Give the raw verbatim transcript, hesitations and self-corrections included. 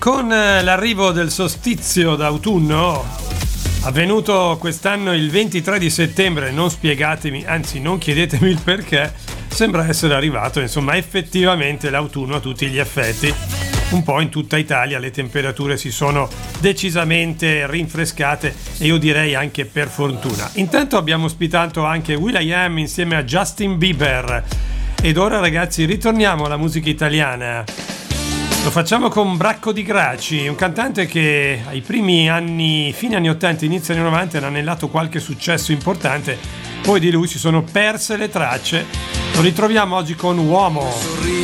Con l'arrivo del solstizio d'autunno, avvenuto quest'anno il ventitré di settembre, non spiegatemi, anzi non chiedetemi il perché, sembra essere arrivato, insomma, effettivamente l'autunno a tutti gli effetti. Un po' in tutta Italia le temperature si sono decisamente rinfrescate e io direi anche per fortuna. Intanto abbiamo ospitato anche will.i.am insieme a Justin Bieber. Ed ora, ragazzi, ritorniamo alla musica italiana. Lo facciamo con Bracco di Graci, un cantante che ai primi anni, fine anni ottanta, inizio anni novanta, era anellato qualche successo importante, poi di lui si sono perse le tracce. Lo ritroviamo oggi con Uomo.